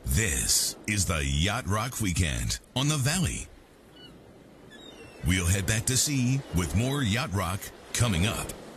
This is the Yacht Rock Weekend on the Valley. We'll head back to sea with more Yacht Rock coming up.